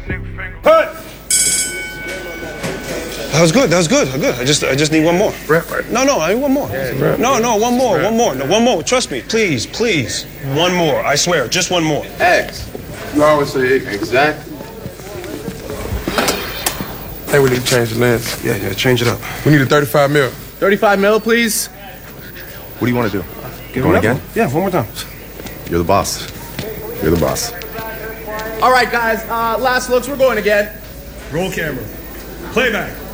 Cut! That was good. That was good. Good. I just need one more. Right. No, I need one more. Yeah, no, one more. No, one more. Trust me, please. One more. I swear, just one more. X. You always say exactly. I think we need to change the lens. Yeah, change it up. We need a 35 mil. 35 mil, please. What do you want to do? Give Going it again? Yeah, one more time. You're the boss. You're the boss. All right, guys. Last looks. We're going again. Roll camera. Playback.